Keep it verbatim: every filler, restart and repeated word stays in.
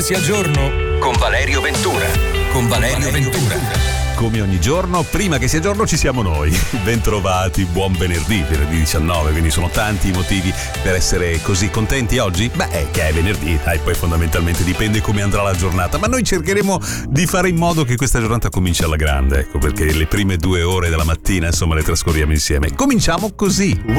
Sia giorno con Valerio Ventura. Con Valerio Ventura. Come ogni giorno, prima che sia giorno ci siamo noi. Bentrovati, buon venerdì, venerdì diciannove, quindi sono tanti i motivi per essere così contenti oggi? Beh, è che è venerdì, dai, poi fondamentalmente dipende come andrà la giornata, ma noi cercheremo di fare in modo che questa giornata cominci alla grande, ecco, perché le prime due ore della mattina, insomma, le trascorriamo insieme. Cominciamo così.